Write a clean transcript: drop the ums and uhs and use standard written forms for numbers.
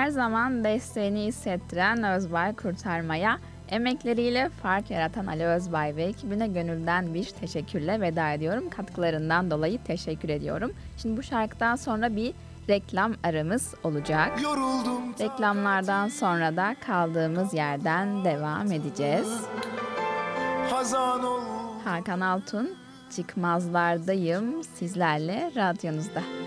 her zaman desteğini hissettiren Özbay Kurtarma'ya emekleriyle fark yaratan Ali Özbay ve ekibine gönülden bir teşekkürle veda ediyorum. Katkılarından dolayı teşekkür ediyorum. Şimdi bu şarkıdan sonra bir reklam aramız olacak. Reklamlardan sonra da kaldığımız yerden devam edeceğiz. Hakan Altun, Çıkmazlardayım sizlerle radyonuzda.